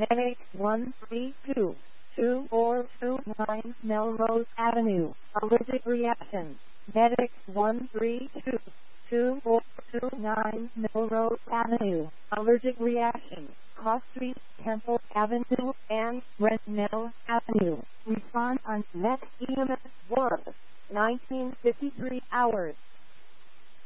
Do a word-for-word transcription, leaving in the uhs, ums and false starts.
Medic one three two, two four two nine Melrose Avenue. Allergic reaction. Medic one three two, two four two nine Melrose Avenue. Allergic reaction. Cross Street, Temple Avenue, and Brentnell Avenue. Response on next E M S was nineteen fifty-three hours.